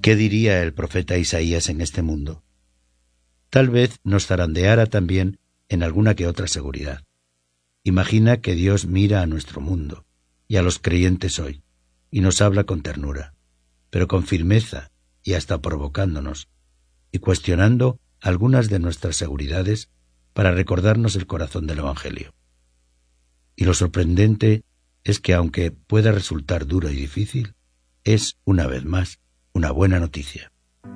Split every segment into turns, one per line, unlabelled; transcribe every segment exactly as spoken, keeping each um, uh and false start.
qué diría el profeta Isaías en este mundo? Tal vez nos zarandeara también en alguna que otra seguridad. Imagina que Dios mira a nuestro mundo y a los creyentes hoy, y nos habla con ternura, pero con firmeza y hasta provocándonos, y cuestionando algunas de nuestras seguridades para recordarnos el corazón del Evangelio. Y lo sorprendente es que, aunque pueda resultar duro y difícil, es, una vez más, una buena noticia.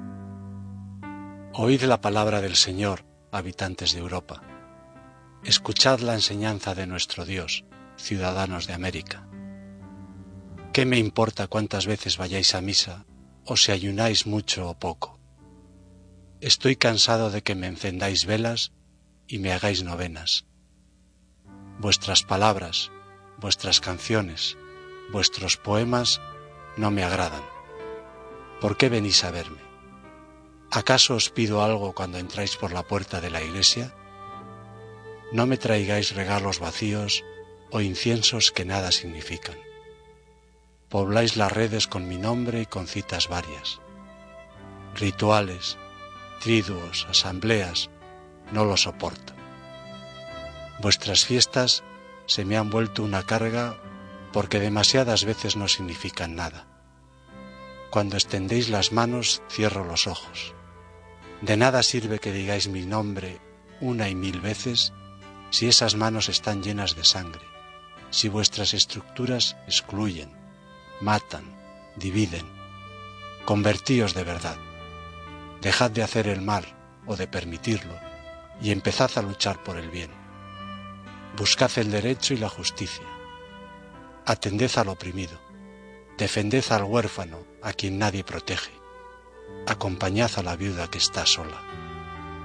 Oíd la palabra del Señor, habitantes de Europa. Escuchad la enseñanza de nuestro Dios, ciudadanos de América. ¿Qué me importa cuántas veces vayáis a misa, o si ayunáis mucho o poco? Estoy cansado de que me encendáis velas y me hagáis novenas. Vuestras palabras, vuestras canciones, vuestros poemas no me agradan. ¿Por qué venís a verme? ¿Acaso os pido algo cuando entráis por la puerta de la iglesia? No me traigáis regalos vacíos o inciensos que nada significan. Pobláis las redes con mi nombre y con citas varias. Rituales, triduos, asambleas, no lo soporto. Vuestras fiestas se me han vuelto una carga porque demasiadas veces no significan nada. Cuando extendéis las manos, cierro los ojos. De nada sirve que digáis mi nombre una y mil veces si esas manos están llenas de sangre, si vuestras estructuras excluyen, matan, dividen. Convertíos de verdad. Dejad de hacer el mal o de permitirlo y empezad a luchar por el bien. Buscad el derecho y la justicia. Atended al oprimido. Defended al huérfano, a quien nadie protege. Acompañad a la viuda que está sola.